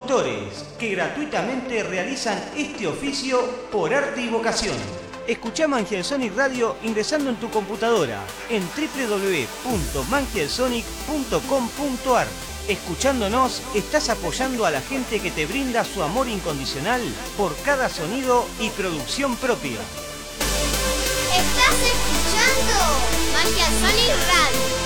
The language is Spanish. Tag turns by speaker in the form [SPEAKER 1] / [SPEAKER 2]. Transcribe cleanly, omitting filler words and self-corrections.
[SPEAKER 1] locutores que gratuitamente realizan este oficio por arte y vocación. Escuchá Mangielsonic Radio ingresando en tu computadora en www.mangielsonic.com.ar. Escuchándonos, estás apoyando a la gente que te brinda su amor incondicional por cada sonido y producción propia.
[SPEAKER 2] Estás escuchando Mangielsonic Radio.